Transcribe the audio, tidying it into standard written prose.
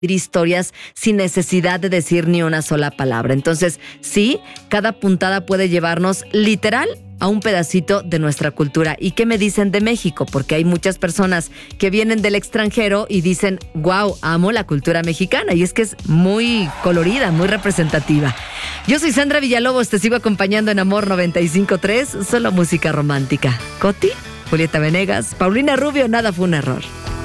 historias sin necesidad de decir ni una sola palabra. Entonces, sí, cada puntada puede llevarnos literal a un pedacito de nuestra cultura. ¿Y qué me dicen de México? Porque hay muchas personas que vienen del extranjero y dicen, wow, amo la cultura mexicana. Y es que es muy colorida, muy representativa. Yo soy Sandra Villalobos, te sigo acompañando en Amor 95.3, solo música romántica. Coti, Julieta Venegas, Paulina Rubio, nada fue un error.